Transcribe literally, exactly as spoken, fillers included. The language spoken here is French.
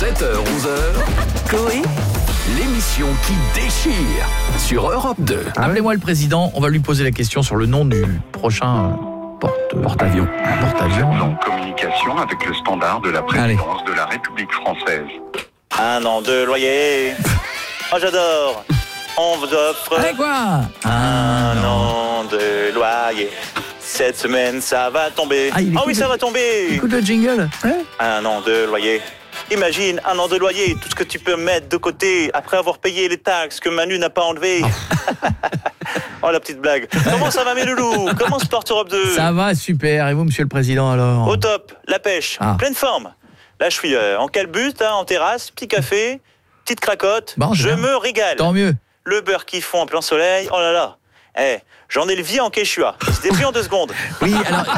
sept heures onze heures, Coé, l'émission qui déchire sur Europe deux. Appelez-moi le président, on va lui poser la question sur le nom du prochain porte, porte-avions. Porte-avions. En communication avec le standard de la présidence de la République française. Un an de loyer. Oh, j'adore. On vous offre Allez quoi un an de loyer. Cette semaine, ça va tomber. Ah, il oh écoute oui, ça le- va tomber. Écoute le jingle. Hein Un an de loyer. Imagine un an de loyer, tout ce que tu peux mettre de côté après avoir payé les taxes que Manu n'a pas enlevées. Oh, la petite blague. Comment ça va, mes loulous? Comment se porte Europe deux? Ça va, super. Et vous, monsieur le président, alors? Au top, la pêche, Ah. pleine forme. Là, je suis euh, en calbut, hein, en terrasse, petit café, petite cracotte. Bon, c'est je bien. me régale. Tant mieux. Le beurre qui fond en plein soleil, oh là là. Eh, j'en ai le vie en quechua. C'est pris en deux secondes. Oui, alors,